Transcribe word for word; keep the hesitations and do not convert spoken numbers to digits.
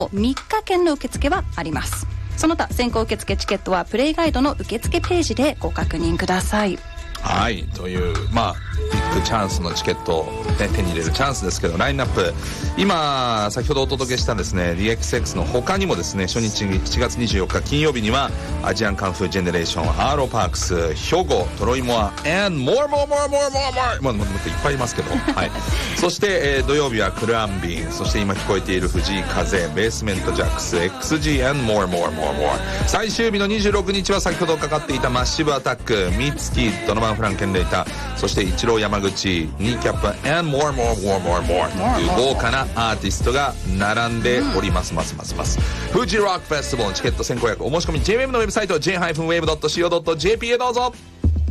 みっかけんの受付はあります。その他先行受付チケットはプレイガイドの受付ページでご確認ください。 はいというまあビッグチャンスのチケットを、ね、手に入れるチャンスですけど、ラインナップ今先ほどお届けしたですね ディーエックスエックス の他にもですね、初日しちがつにじゅうよっか金曜日にはアジアンカンフージェネレーション、アーローパークス、兵庫、トロイモア and more more more more more more まあもっといっぱいいますけどはいそして、えー、土曜日はクルアンビン、そして今聞こえている藤井風、ベースメントジャックス エックスジー and more more more more 最終日のにじゅうろくにちは先ほどかかっていたマッシブアタック、ミツキ、ドノバンフランケンレーター、そしてイチロー山口、ニーキャップ and more more more more more という豪華なアーティストが並んでおります。ますますますフジロックフェスティバルのチケット先行予約お申し込み ジェイウェーブ のウェブサイト ジェイウェーブドットシーオードットジェーピー へどうぞ。